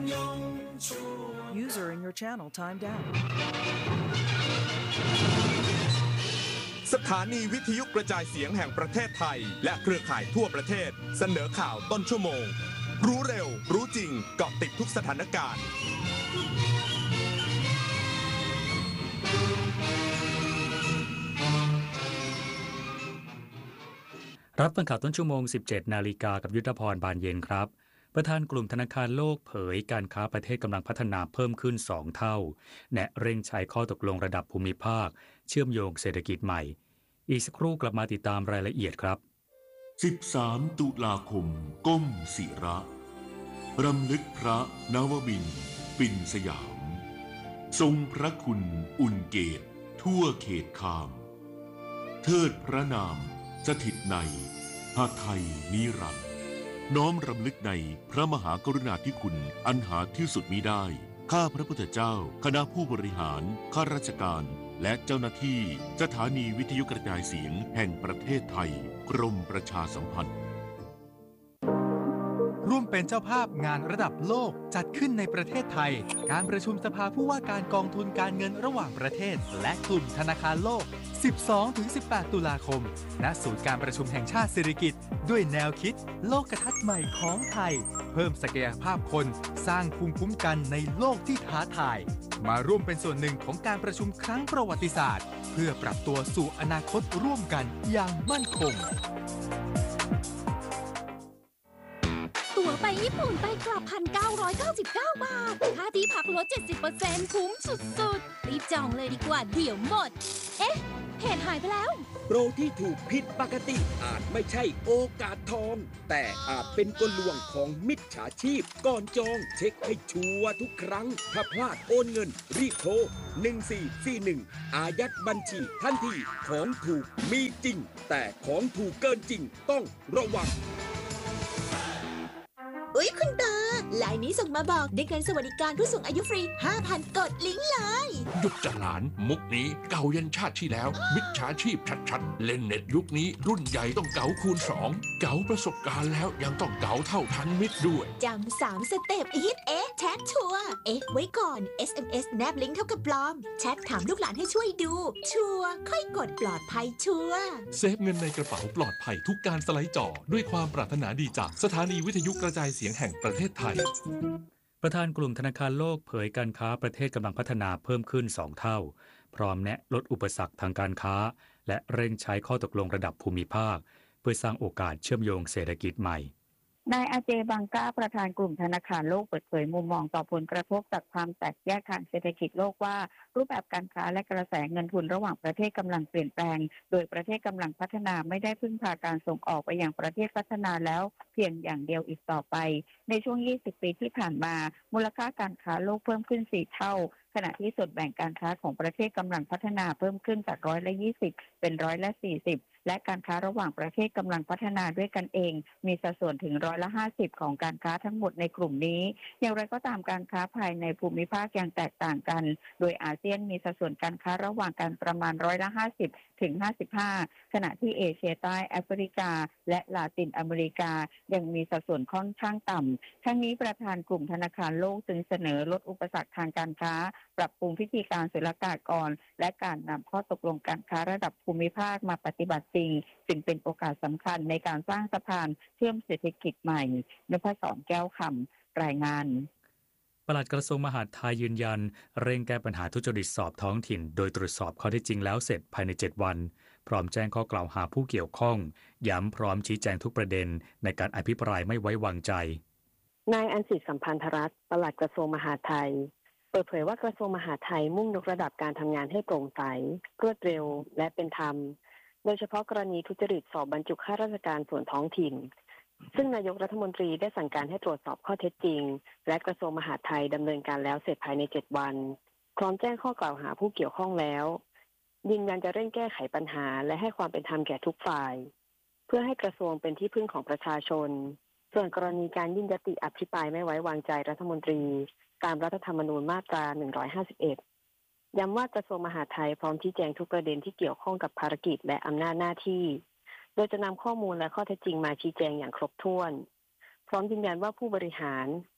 User in your channel timed out. สถานีวิทยุกระจายเสียงแห่งประเทศไทยและเครือข่ายทั่วประเทศเสนอข่าวต้นชั่วโมงรู้เร็วรู้จริงเกาะติดทุกสถานการณ์รับฟังข่าวต้นชั่วโมง 17 นาฬิกากับยุทธพรบานเย็นครับประธานกลุ่มธนาคารโลกเผยการค้าประเทศกำลังพัฒนาเพิ่มขึ้น2เท่าแนะเร่งใช้ข้อตกลงระดับภูมิภาคเชื่อมโยงเศรษฐกิจใหม่อีกสักครู่กลับมาติดตามรายละเอียดครับ 13 ตุลาคมก้มศิระรำลึกพระนวมินทร์ปิ่นสยามทรงพระคุณอุ่นเกตทั่วเขตคามเทิดพระนามสถิตในหไทยนิรันดร์น้อมรำลึกในพระมหากรุณาธิคุณอันหาที่สุดมิได้ข้าพระพุทธเจ้าคณะผู้บริหารข้าราชการและเจ้าหน้าที่สถานีวิทยุกระจายเสียงแห่งประเทศไทยกรมประชาสัมพันธ์ร่วมเป็นเจ้าภาพงานระดับโลกจัดขึ้นในประเทศไทยการประชุมสภาผู้ว่าการกองทุนการเงินระหว่างประเทศและกลุ่มธนาคารโลก 12-18 ตุลาคมณศูนย์การประชุมแห่งชาติสิริกิติ์ด้วยแนวคิดโลกทัศน์ใหม่ของไทยเพิ่มศักยภาพคนสร้างภูมิคุ้มกันในโลกที่ท้าทายมาร่วมเป็นส่วนหนึ่งของการประชุมครั้งประวัติศาสตร์เพื่อปรับตัวสู่อนาคตร่วมกันอย่างมั่นคงตั๋วไปญี่ปุ่นไปกลับ 1,999 บาทค่าที่พักลด 70% คุ้มสุดๆรีบจองเลยดีกว่าเดี๋ยวหมดเอ๊ะเพจหายไปแล้วโปรที่ถูกผิดปกติอาจไม่ใช่โอกาสทองแต่อาจเป็นกลลวงของมิจฉาชีพก่อนจองเช็คให้ชัวร์ทุกครั้งถ้าพลาดโอนเงินรีบโทร1441อายัดบัญชีทันทีของถูกมีจริงแต่ของถูกเกินจริงต้องระวังอุ๊ยคุณตาไลน์นี้ส่งมาบอกได้เงินสวัสดิการผู้สูงอายุฟรี 5,000 กดลิงก์เลยหยุดจะหลานมุกนี้เก่ายันชาติที่แล้วมิจฉาชีพชัดๆเล่นเน็ตยุคนี้รุ่นใหญ่ต้องเก๋าคูณ2เก๋าประสบการณ์แล้วยังต้องเก๋าเท่าทันมิตรด้วยจำ3 สเต็ปอีทแชทชัวร์ไว้ก่อน SMS แนบลิงก์เท่ากับปลอมแชทถามลูกหลานให้ช่วยดูชัวร์ค่อยกดปลอดภัยชัวร์เซฟเงินในกระเป๋าปลอดภัยทุกการสไลด์จอด้วยความปรารถนาดีจากสถานีวิทยุกระจายเสียงแห่งประเทศไทยประธานกลุ่มธนาคารโลกเผยการค้าประเทศกำลังพัฒนาเพิ่มขึ้น2เท่าพร้อมแนะลดอุปสรรคทางการค้าและเร่งใช้ข้อตกลงระดับภูมิภาคเพื่อสร้างโอกาสเชื่อมโยงเศรษฐกิจใหม่นายอาเจบังก้าประธานกลุ่มธนาคารโลกเปิดเผยมุมมองต่อผลกระทบจากความแตกแยกทางเศรษฐกิจโลกว่ารูปแบบการค้าและกระแสเงินทุนระหว่างประเทศกำลังเปลี่ยนแปลงโดยประเทศกำลังพัฒนาไม่ได้พึ่งพาการส่งออกไปยังประเทศพัฒนาแล้วเพียงอย่างเดียวอีกต่อไปในช่วง20 ปีที่ผ่านมามูลค่าการค้าโลกเพิ่มขึ้น4เท่าขณะที่ส่วนแบ่งการค้าของประเทศกำลังพัฒนาเพิ่มขึ้นจาก20%เป็น40%และการค้าระหว่างประเทศกำลังพัฒนาด้วยกันเองมีสัดส่วนถึง50%ของการค้าทั้งหมดในกลุ่มนี้อย่างไรก็ตามการค้าภายในภูมิภาคยังแตกต่างกันโดยอาเซียนมีสัดส่วนการค้าระหว่างกันประมาณ50%ถึง55%ขณะที่เอเชียใต้แอฟริกาและลาตินอเมริกายังมีสัดส่วนค่อนข้างต่ำทั้งนี้ประธานกลุ่มธนาคารโลกจึงเสนอลดอุปสรรคทางการค้าปรับปรุงพิธีการศุลกากรและการนำข้อตกลงการค้าระดับภูมิภาคมาปฏิบัติจริงจึงเป็นโอกาสสำคัญในการสร้างสะพานเชื่อมเศรษฐกิจใหม่นพศรแก้วคำรายงานปลัดกระทรวงมหาดไทยยืนยันเร่งแก้ปัญหาทุจริตสอบท้องถิ่นโดยตรวจสอบข้อเท็จจริงแล้วเสร็จภายใน7วันพร้อมแจ้งข้อกล่าวหาผู้เกี่ยวข้องย้ำพร้อมชี้แจงทุกประเด็นในการอภิปรายไม่ไว้วางใจนายอัญสิทธิ์สัมพันธรัตน์ปลัดกระทรวงมหาดไทยเปิดเผยว่ากระทรวงมหาดไทยมุ่งยกระดับการทำงานให้โปร่งใสรวดเร็วและเป็นธรรมโดยเฉพาะกรณีทุจริตสอบบรรจุข้าราชการส่วนท้องถิ่นซึ่งนายกรัฐมนตรีได้สั่งการให้ตรวจสอบข้อเท็จจริงและกระทรวงมหาดไทยดำเนินการแล้วเสร็จภายใน7วันพร้อมแจ้งข้อกล่าวหาผู้เกี่ยวข้องแล้วยืนยันจะเร่งแก้ไขปัญหาและให้ความเป็นธรรมแก่ทุกฝ่ายเพื่อให้กระทรวงเป็นที่พึ่งของประชาชนส่วนกรณีการยื่นยติอภิปรายไม่ไว้วางใจรัฐมนตรีตามรัฐธรรมนูญมาตรา151ย้ำว่ากระทรวงมหาดไทยพร้อมชี้แจงทุกประเด็นที่เกี่ยวข้องกับภารกิจและอำนาจหน้าที่โดยจะนำข้อมูลและข้อเท็จจริงมาชี้แจงอย่างครบถ้วนพร้อมยืนยันว่าผู้บริหาร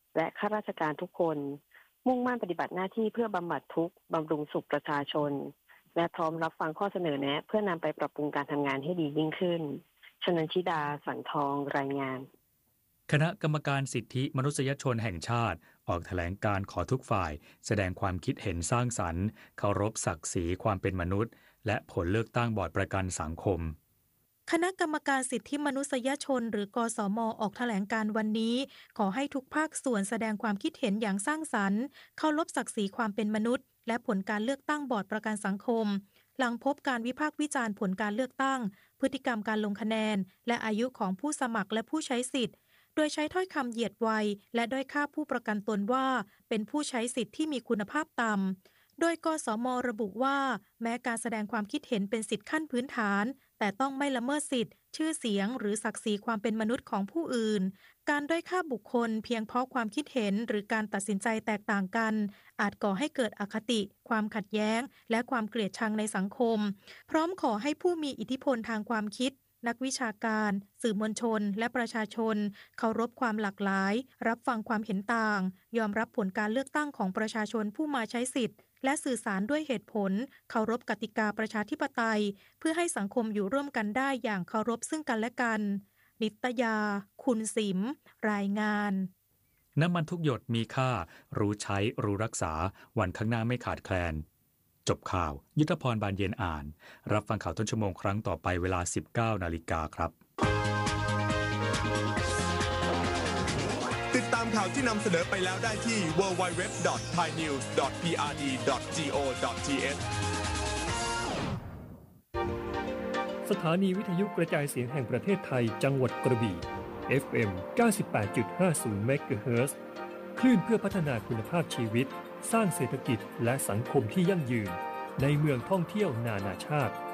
และข้าราชการทุกคนมุ่งมั่นปฏิบัติหน้าที่เพื่อบำบัดทุกข์บำรุงสุขประชาชนและพร้อมรับฟังข้อเสนอแนะเพื่อนำไปปรับปรุงการทำงานให้ดียิ่งขึ้นชนันชิดาสังทองรายงานคณะกรรมการสิทธิมนุษยชนแห่งชาติออกแถลงการขอทุกฝ่ายแสดงความคิดเห็นสร้างสรรค์เคารพศักดิ์ศรีความเป็นมนุษย์และผลเลือกตั้งบอร์ดประกันสังคมคณะกรรมการสิทธิมนุษยชนหรือกสม.ออกแถลงการวันนี้ขอให้ทุกภาคส่วนแสดงความคิดเห็นอย่างสร้างสรรค์เคารพศักดิ์ศรีความเป็นมนุษย์และผลการเลือกตั้งบอร์ดประกันสังคมหลังพบการวิพากษ์วิจารณ์ผลการเลือกตั้งพฤติกรรมการลงคะแนนและอายุของผู้สมัครและผู้ใช้สิทธิ์โดยใช้ถ้อยคำเหยียดวัยและด้อยค่าผู้ประกันตนว่าเป็นผู้ใช้สิทธิ์ที่มีคุณภาพต่ำโดยกสม.ระบุว่าแม้การแสดงความคิดเห็นเป็นสิทธิขั้นพื้นฐานแต่ต้องไม่ละเมิดสิทธิ์ชื่อเสียงหรือศักดิ์ศรีความเป็นมนุษย์ของผู้อื่นการด้อยค่าบุคคลเพียงเพราะความคิดเห็นหรือการตัดสินใจแตกต่างกันอาจก่อให้เกิดอคติความขัดแย้งและความเกลียดชังในสังคมพร้อมขอให้ผู้มีอิทธิพลทางความคิดนักวิชาการสื่อมวลชนและประชาชนเคารพความหลากหลายรับฟังความเห็นต่างยอมรับผลการเลือกตั้งของประชาชนผู้มาใช้สิทธิ์และสื่อสารด้วยเหตุผลเคารพกติกาประชาธิปไตยเพื่อให้สังคมอยู่ร่วมกันได้อย่างเคารพซึ่งกันและกันนิตยาคุณสิมรายงานน้ำมันทุกหยดมีค่ารู้ใช้รู้รักษาวันข้างหน้าไม่ขาดแคลนจบข่าวยุทธพรบานเย็นอ่านรับฟังข่าวต้นชั่วโมงครั้งต่อไปเวลา 19 นาฬิกาครับติดตามข่าวที่นำเสนอไปแล้วได้ที่ www.thainews.prd.go.th สถานีวิทยุกระจายเสียงแห่งประเทศไทยจังหวัดกระบี่ FM 98.50 เมกะเฮิรตซ์คลื่นเพื่อพัฒนาคุณภาพชีวิตสร้างเศรษฐกิจและสังคมที่ยั่งยืนในเมืองท่องเที่ยวนานาชาติ